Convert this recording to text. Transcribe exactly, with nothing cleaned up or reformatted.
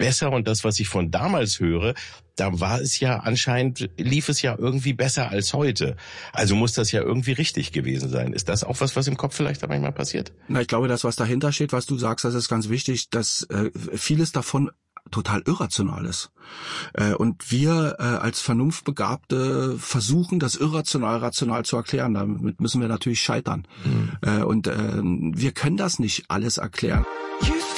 besser und das, was ich von damals höre, da war es ja anscheinend, lief es ja irgendwie besser als heute. Also muss das ja irgendwie richtig gewesen sein. Ist das auch was, was im Kopf vielleicht manchmal passiert? Na, ich glaube, das, was dahinter steht, was du sagst, das ist ganz wichtig, dass äh, vieles davon total irrational ist. Äh, und wir äh, als Vernunftbegabte versuchen, das irrational rational zu erklären. Damit müssen wir natürlich scheitern. Mhm. Äh, und äh, wir können das nicht alles erklären.